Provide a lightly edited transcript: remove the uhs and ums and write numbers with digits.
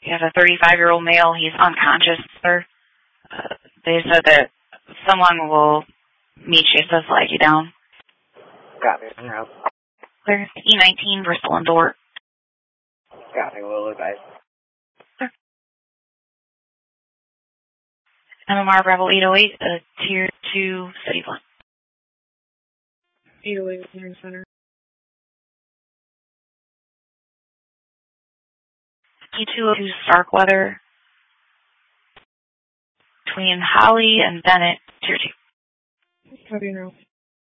You have a 35-year-old male. He's unconscious, sir. They said that someone will meet you, so flag you down. Copy. No. Clear. E19, Bristol and Dort. Copy. Will advise. Sir. MMR Bravo 808, Tier 2, City Blunt. 808 Clearing Center. E202 Starkweather. Between Holly and Bennett, Tier 2. Copy now.